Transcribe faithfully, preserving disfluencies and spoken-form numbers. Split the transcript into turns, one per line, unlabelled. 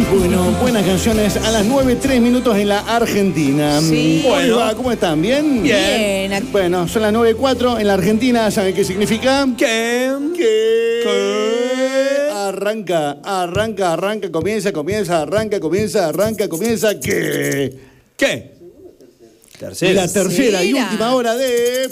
Bueno, buenas canciones a las nueve, tres minutos en la Argentina.
Sí.
¿Cómo les
Bueno.
va? ¿Cómo están? ¿Bien?
Bien.
Bueno, son las nueve, cuatro en la Argentina. ¿Saben qué significa?
¿Qué?
Que
¿Qué?
arranca, arranca, arranca, comienza, comienza, arranca, comienza, arranca, comienza, que
¿Qué? Tercera.
la tercera y
Tercera.
última hora de